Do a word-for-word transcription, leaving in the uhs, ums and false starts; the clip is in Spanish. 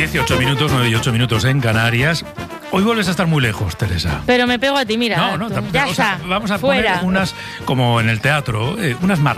dieciocho minutos, nueve y ocho minutos en Canarias. Hoy vuelves a estar muy lejos, Teresa. Pero me pego a ti, mira. No, no, tú, tampoco. ya O sea, está, vamos a fuera. poner unas, como en el teatro, eh, unas marcas.